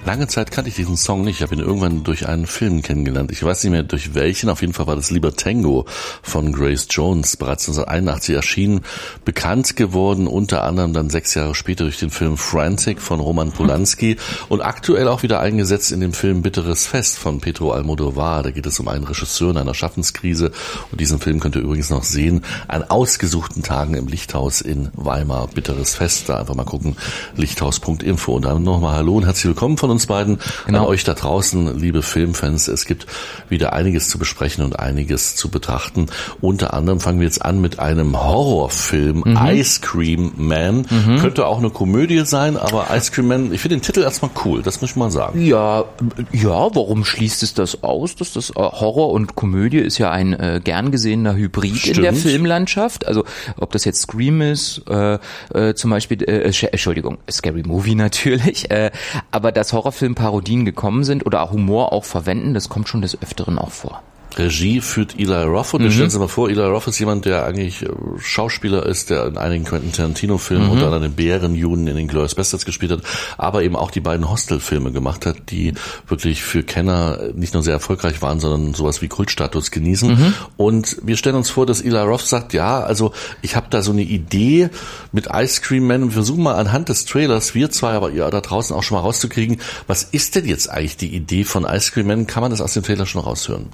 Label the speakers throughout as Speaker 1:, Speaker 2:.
Speaker 1: Lange Zeit kannte ich diesen Song nicht. Ich habe ihn irgendwann durch einen Film kennengelernt. Ich weiß nicht mehr durch welchen. Auf jeden Fall war das Lieber Tango von Grace Jones, bereits 1981 erschienen, bekannt geworden, unter anderem dann 6 Jahre später durch den Film Frantic von Roman Polanski und aktuell auch wieder eingesetzt in dem Film Bitteres Fest von Pedro Almodóvar. Da geht es um einen Regisseur in einer Schaffenskrise und diesen Film könnt ihr übrigens noch sehen an ausgesuchten Tagen im Lichthaus in Weimar. Bitteres Fest, da einfach mal gucken, lichthaus.info. Und dann nochmal hallo und herzlich willkommen von uns beiden, an euch da draußen, liebe Filmfans. Es gibt wieder einiges zu besprechen und einiges zu betrachten. Unter anderem fangen wir jetzt an mit einem Horrorfilm, Ice Cream Man. Könnte auch eine Komödie sein, aber Ice Cream Man, ich finde den Titel erstmal cool, das muss ich mal sagen.
Speaker 2: Ja, warum schließt es das aus? Dass das Horror und Komödie ist ja ein gern gesehener Hybrid in der Filmlandschaft. Also ob das jetzt Scream ist, zum Beispiel, Entschuldigung, Scary Movie natürlich, aber dass Horrorfilm-Parodien gekommen sind oder auch Humor auch verwenden, das kommt schon des Öfteren auch vor.
Speaker 1: Regie führt Eli Roth und stellen Sie mal vor, Eli Roth ist jemand, der eigentlich Schauspieler ist, der in einigen Quentin Tarantino-Filmen unter anderem den Bärenjuden in den Inglourious Basterds gespielt hat, aber eben auch die beiden Hostel-Filme gemacht hat, die wirklich für Kenner nicht nur sehr erfolgreich waren, sondern sowas wie Kultstatus genießen. Und wir stellen uns vor, dass Eli Roth sagt, ja, also ich habe da so eine Idee mit Ice Cream Man und wir versuchen mal anhand des Trailers, wir zwei, aber ihr da draußen auch schon mal rauszukriegen, was ist denn jetzt eigentlich die Idee von Ice Cream Man? Kann man das aus dem Trailer schon raushören?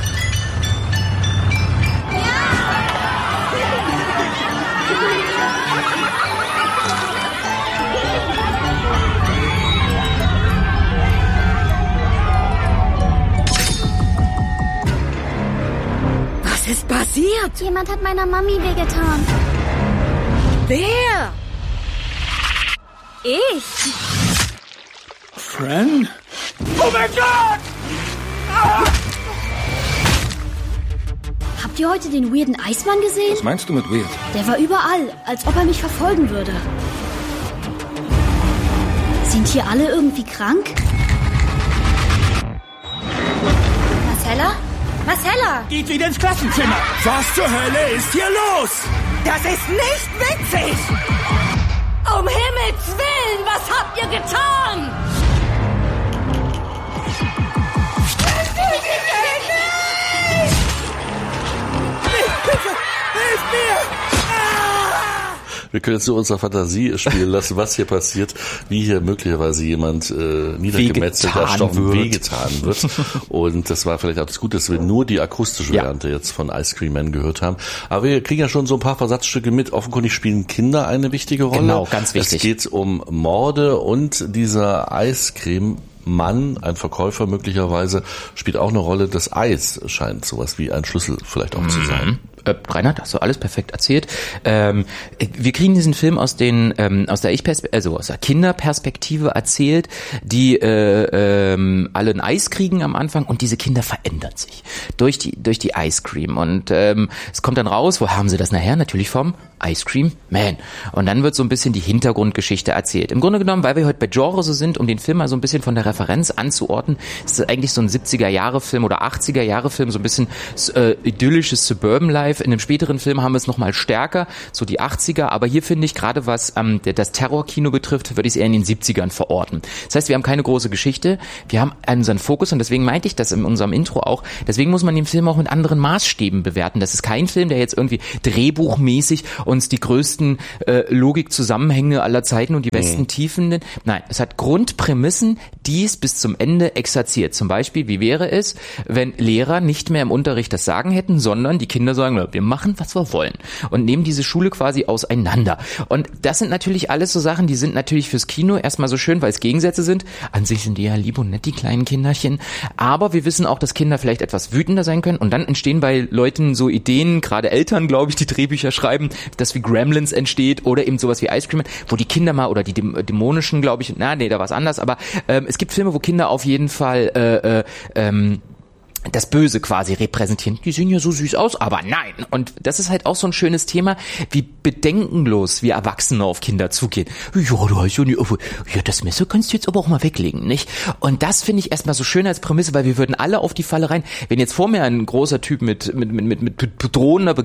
Speaker 3: Was ist passiert?
Speaker 4: Jemand hat meiner Mami wehgetan.
Speaker 3: Wer?
Speaker 4: Ich.
Speaker 3: Fran? Oh mein Gott! Ah!
Speaker 4: Habt ihr heute den weirden Eismann gesehen?
Speaker 5: Was meinst du mit weird?
Speaker 4: Der war überall, als ob er mich verfolgen würde. Sind hier alle irgendwie krank? Marcella? Marcella!
Speaker 3: Geht wieder ins Klassenzimmer! Was zur Hölle ist hier los? Das ist nicht witzig! Um Himmels Willen, was habt ihr getan? Hilf mir!
Speaker 1: Wir können jetzt nur unserer Fantasie spielen lassen, was hier passiert, wie hier möglicherweise jemand niedergemetzelt, erstochen, wehgetan wird. Und das war vielleicht auch das Gute, dass wir nur die akustische Variante jetzt von Ice Cream Man gehört haben. Aber wir kriegen ja schon so ein paar Versatzstücke mit. Offenkundig spielen Kinder eine wichtige Rolle.
Speaker 2: Genau, ganz wichtig.
Speaker 1: Es geht um Morde und dieser Ice Cream Mann, ein Verkäufer möglicherweise, spielt auch eine Rolle. Das Eis scheint sowas wie ein Schlüssel vielleicht auch zu sein.
Speaker 2: Reinhard, hast du alles perfekt erzählt. Wir kriegen diesen Film aus der aus der Kinderperspektive erzählt, die alle ein Eis kriegen am Anfang und diese Kinder verändern sich durch die Ice Cream und es kommt dann raus, wo haben sie das nachher? Natürlich vom Ice Cream Man. Und dann wird so ein bisschen die Hintergrundgeschichte erzählt. Im Grunde genommen, weil wir heute bei Genre so sind, um den Film mal so ein bisschen von der Referenz anzuordnen, ist es eigentlich so ein 70er-Jahre-Film oder 80er-Jahre-Film, so ein bisschen idyllisches Suburban Life. In dem späteren Film haben wir es nochmal stärker, so die 80er, aber hier finde ich gerade was das Terrorkino betrifft, würde ich es eher in den 70ern verorten. Das heißt, wir haben keine große Geschichte, wir haben unseren Fokus und deswegen meinte ich das in unserem Intro auch, deswegen muss man den Film auch mit anderen Maßstäben bewerten. Das ist kein Film, der jetzt irgendwie drehbuchmäßig uns die größten Logikzusammenhänge aller Zeiten und die besten Tiefen nennt. Nein, es hat Grundprämissen, die es bis zum Ende exerziert. Zum Beispiel, wie wäre es, wenn Lehrer nicht mehr im Unterricht das Sagen hätten, sondern die Kinder sagen, wir machen, was wir wollen und nehmen diese Schule quasi auseinander. Und das sind natürlich alles so Sachen, die sind natürlich fürs Kino erstmal so schön, weil es Gegensätze sind. An sich sind die ja lieb und nett, die kleinen Kinderchen. Aber wir wissen auch, dass Kinder vielleicht etwas wütender sein können und dann entstehen bei Leuten so Ideen, gerade Eltern, glaube ich, die Drehbücher schreiben, dass wie Gremlins entsteht oder eben sowas wie Ice Cream Man, wo die Kinder mal oder die dämonischen, glaube ich, da war es anders, aber es gibt Filme, wo Kinder auf jeden Fall das Böse quasi repräsentieren. Die sehen ja so süß aus, aber nein. Und das ist halt auch so ein schönes Thema, wie bedenkenlos wir Erwachsene auf Kinder zugehen. Ja, du hast ja nicht, ja, das Messer kannst du jetzt aber auch mal weglegen, nicht? Und das finde ich erstmal so schön als Prämisse, weil wir würden alle auf die Falle rein. Wenn jetzt vor mir ein großer Typ mit bedrohender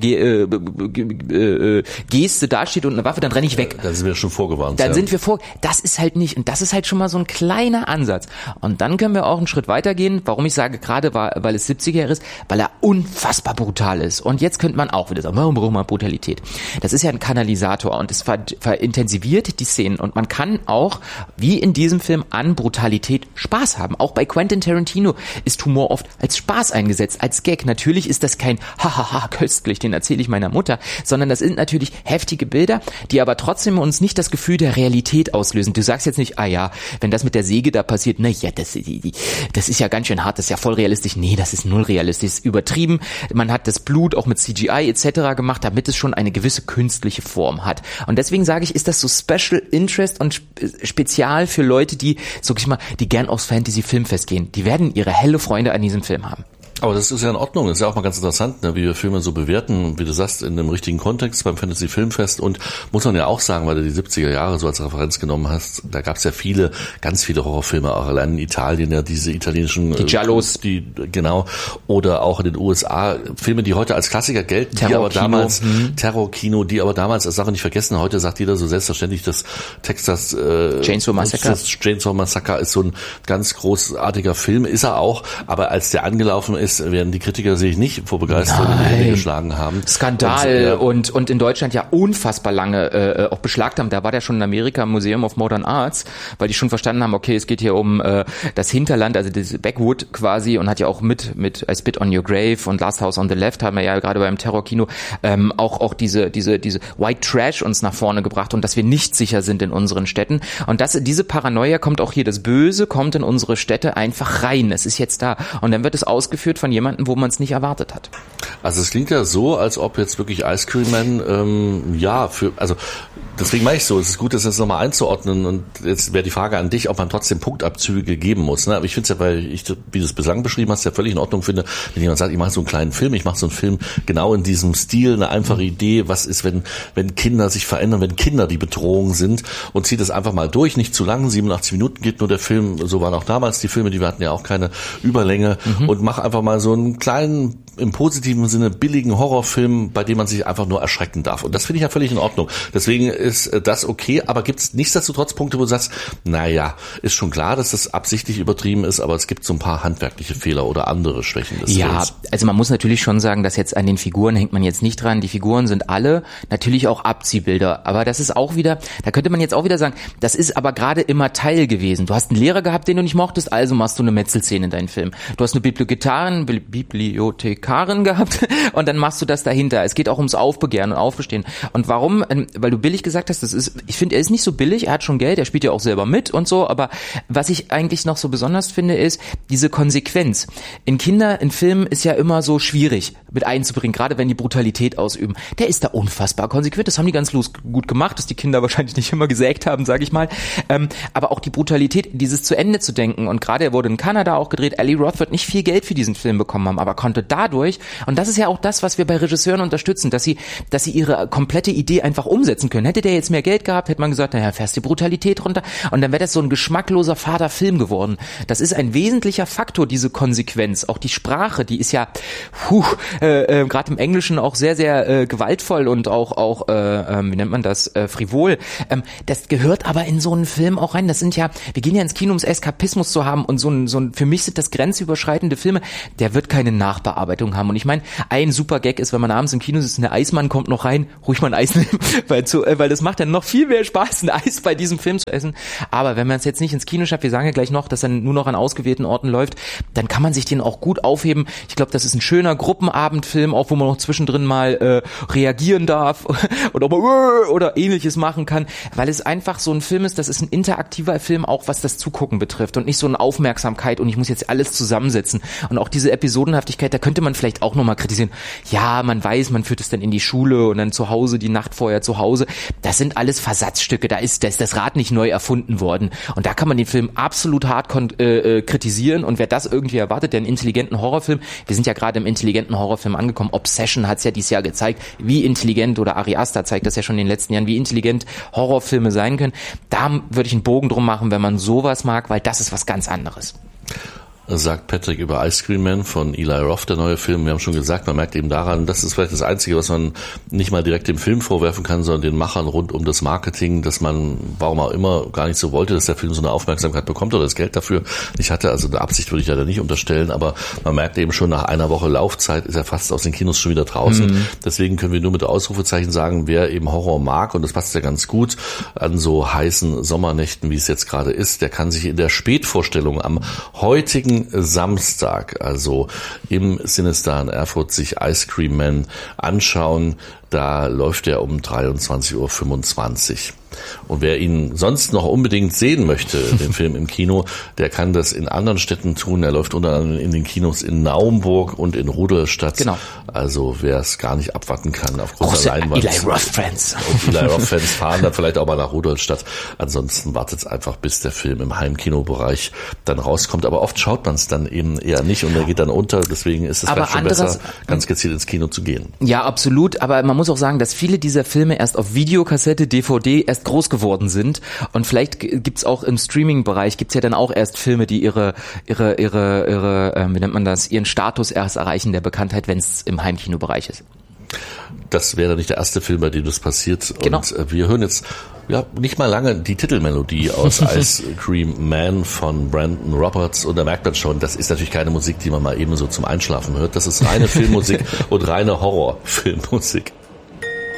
Speaker 2: Geste dasteht und eine Waffe, dann renne ich weg.
Speaker 1: Da sind wir schon vorgewarnt.
Speaker 2: Dann sind wir das ist halt nicht, und das ist halt schon mal so ein kleiner Ansatz. Und dann können wir auch einen Schritt weitergehen, warum ich sage, gerade weil es 70er ist, weil er unfassbar brutal ist. Und jetzt könnte man auch wieder sagen, warum braucht man Brutalität? Das ist ja ein Kanalisator und es verintensiviert die Szenen und man kann auch, wie in diesem Film, an Brutalität Spaß haben. Auch bei Quentin Tarantino ist Humor oft als Spaß eingesetzt, als Gag. Natürlich ist das kein Hahaha köstlich, den erzähle ich meiner Mutter, sondern das sind natürlich heftige Bilder, die aber trotzdem uns nicht das Gefühl der Realität auslösen. Du sagst jetzt nicht, wenn das mit der Säge da passiert, das ist ja ganz schön hart, das ist ja voll realistisch. Nee, das ist null realistisch, ist übertrieben. Man hat das Blut auch mit CGI etc. gemacht, damit es schon eine gewisse künstliche Form hat. Und deswegen sage ich, ist das so Special Interest und spezial für Leute, die, sag ich mal, die gern aufs Fantasy-Filmfest gehen. Die werden ihre helle Freude an diesem Film haben.
Speaker 1: Aber das ist ja in Ordnung. Das ist ja auch mal ganz interessant, ne, wie wir Filme so bewerten, wie du sagst, in dem richtigen Kontext beim Fantasy-Filmfest. Und muss man ja auch sagen, weil du die 70er Jahre so als Referenz genommen hast, da gab es ja ganz viele Horrorfilme, auch allein in Italien, ja diese italienischen...
Speaker 2: Die Giallos.
Speaker 1: Genau. Oder auch in den USA. Filme, die heute als Klassiker gelten, die aber damals... Terrorkino, die aber damals, als Sache nicht vergessen, heute sagt jeder so selbstverständlich, dass Texas...
Speaker 2: Chainsaw Massacre.
Speaker 1: Chainsaw Massacre ist so ein ganz großartiger Film, ist er auch. Aber als der angelaufen ist, werden die Kritiker sich nicht vor Begeisterung in die Hände geschlagen haben.
Speaker 2: Skandal und in Deutschland ja unfassbar lange auch beschlagt haben. Da war der schon in Amerika im Museum of Modern Arts, weil die schon verstanden haben, okay, es geht hier um das Hinterland, also das Backwood quasi, und hat ja auch mit I Spit on Your Grave und Last House on the Left haben wir ja gerade beim Terrorkino auch diese White Trash uns nach vorne gebracht und dass wir nicht sicher sind in unseren Städten. Und diese Paranoia kommt auch hier, das Böse kommt in unsere Städte einfach rein. Es ist jetzt da. Und dann wird es ausgeführt von jemandem, wo man es nicht erwartet hat.
Speaker 1: Also es klingt ja so, als ob jetzt wirklich Ice Cream Man, deswegen mache ich so, es ist gut, das jetzt nochmal einzuordnen, und jetzt wäre die Frage an dich, ob man trotzdem Punktabzüge geben muss. Ne? Aber ich finde es ja, wie du es bislang beschrieben hast, ja völlig in Ordnung finde, wenn jemand sagt, ich mache so einen kleinen Film, ich mache so einen Film genau in diesem Stil, eine einfache Idee, was ist, wenn Kinder sich verändern, wenn Kinder die Bedrohung sind, und zieht das einfach mal durch, nicht zu lang, 87 Minuten geht nur der Film, so waren auch damals die Filme, die wir hatten ja auch keine Überlänge, und mach einfach mal so einen kleinen, im positiven Sinne billigen Horrorfilm, bei dem man sich einfach nur erschrecken darf. Und das finde ich ja völlig in Ordnung. Deswegen ist das okay, aber gibt es nichtsdestotrotz Punkte, wo du sagst, naja, ist schon klar, dass das absichtlich übertrieben ist, aber es gibt so ein paar handwerkliche Fehler oder andere Schwächen des Films.
Speaker 2: Ja, also man muss natürlich schon sagen, dass jetzt an den Figuren hängt man jetzt nicht dran. Die Figuren sind alle natürlich auch Abziehbilder, aber das ist auch wieder, da könnte man jetzt auch wieder sagen, das ist aber gerade immer Teil gewesen. Du hast einen Lehrer gehabt, den du nicht mochtest, also machst du eine Metzelszene in deinen Film. Du hast eine Bibliothekarin gehabt und dann machst du das dahinter. Es geht auch ums Aufbegehren und Aufbestehen. Und warum? Weil du billig gesagt hast, ich finde, er ist nicht so billig, er hat schon Geld, er spielt ja auch selber mit und so, aber was ich eigentlich noch so besonders finde, ist diese Konsequenz. In Filmen ist ja immer so schwierig mit einzubringen, gerade wenn die Brutalität ausüben. Der ist da unfassbar konsequent, das haben die ganz gut gemacht, dass die Kinder wahrscheinlich nicht immer gesägt haben, sage ich mal. Aber auch die Brutalität, dieses zu Ende zu denken, und gerade er wurde in Kanada auch gedreht, Ali Roth wird nicht viel Geld für diesen Film bekommen haben, aber konnte dadurch, und das ist ja auch das, was wir bei Regisseuren unterstützen, dass sie ihre komplette Idee einfach umsetzen können. Hätte der jetzt mehr Geld gehabt, hätte man gesagt, naja, fährst die Brutalität runter, und dann wäre das so ein geschmackloser, fader Film geworden. Das ist ein wesentlicher Faktor, diese Konsequenz. Auch die Sprache, die ist ja gerade im Englischen auch sehr, sehr gewaltvoll und auch wie nennt man das, frivol. Das gehört aber in so einen Film auch rein. Das sind ja, wir gehen ja ins Kino, um Eskapismus zu haben, und so ein für mich sind das grenzüberschreitende Filme, der wird keine Nachbearbeitung haben. Und ich meine, ein super Gag ist, wenn man abends im Kino sitzt und der Eismann kommt noch rein, ruhig mal ein Eis nehmen, weil das macht dann noch viel mehr Spaß, ein Eis bei diesem Film zu essen. Aber wenn man es jetzt nicht ins Kino schafft, wir sagen ja gleich noch, dass er nur noch an ausgewählten Orten läuft, dann kann man sich den auch gut aufheben. Ich glaube, das ist ein schöner Gruppenabend, Abendfilm, auch wo man noch zwischendrin mal reagieren darf oder ähnliches machen kann, weil es einfach so ein Film ist, das ist ein interaktiver Film, auch was das Zugucken betrifft und nicht so eine Aufmerksamkeit und ich muss jetzt alles zusammensetzen. Und auch diese Episodenhaftigkeit, da könnte man vielleicht auch nochmal kritisieren. Ja, man weiß, man führt es dann in die Schule und dann zu Hause, die Nacht vorher zu Hause. Das sind alles Versatzstücke, da ist das Rad nicht neu erfunden worden. Und da kann man den Film absolut hart kritisieren und wer das irgendwie erwartet, der einen intelligenten Horrorfilm, wir sind ja gerade im intelligenten Horrorfilm angekommen, Obsession hat es ja dieses Jahr gezeigt, wie intelligent, oder Ari Aster zeigt das ja schon in den letzten Jahren, wie intelligent Horrorfilme sein können. Da würde ich einen Bogen drum machen, wenn man sowas mag, weil das ist was ganz anderes.
Speaker 1: Sagt Patrick über Ice Cream Man von Eli Roth, der neue Film. Wir haben schon gesagt, man merkt eben daran, das ist vielleicht das Einzige, was man nicht mal direkt dem Film vorwerfen kann, sondern den Machern rund um das Marketing, dass man, warum auch immer, gar nicht so wollte, dass der Film so eine Aufmerksamkeit bekommt oder das Geld dafür nicht hatte. Also eine Absicht würde ich leider nicht unterstellen, aber man merkt eben schon, nach einer Woche Laufzeit ist er fast aus den Kinos schon wieder draußen. Deswegen können wir nur mit Ausrufezeichen sagen, wer eben Horror mag, und das passt ja ganz gut an so heißen Sommernächten, wie es jetzt gerade ist, der kann sich in der Spätvorstellung am heutigen Samstag, also im Cinestar in Erfurt, sich Ice Cream Man anschauen. Da läuft er um 23:25 Uhr. Und wer ihn sonst noch unbedingt sehen möchte, den Film im Kino, der kann das in anderen Städten tun. Er läuft unter anderem in den Kinos in Naumburg und in Rudolstadt.
Speaker 2: Genau.
Speaker 1: Also wer es gar nicht abwarten kann auf großer Leinwand.
Speaker 2: Eli Roth-Fans.
Speaker 1: Und Eli Roth-Fans fahren dann vielleicht auch mal nach Rudolstadt. Ansonsten wartet es einfach, bis der Film im Heimkinobereich dann rauskommt. Aber oft schaut man es dann eben eher nicht und er geht dann unter. Deswegen ist es vielleicht schon besser, ganz gezielt ins Kino zu gehen.
Speaker 2: Ja, absolut. Aber man muss auch sagen, dass viele dieser Filme erst auf Videokassette, DVD erst groß geworden sind, und vielleicht gibt's auch im Streaming-Bereich gibt's ja dann auch erst Filme, die ihre wie nennt man das, ihren Status erst erreichen der Bekanntheit, wenn es im Heimkinobereich ist.
Speaker 1: Das wäre nicht der erste Film, bei dem das passiert.
Speaker 2: Genau.
Speaker 1: Und wir hören jetzt nicht mal lange die Titelmelodie aus Ice Cream Man von Brandon Roberts, und da merkt man schon, das ist natürlich keine Musik, die man mal eben so zum Einschlafen hört. Das ist reine Filmmusik und reine Horrorfilmmusik.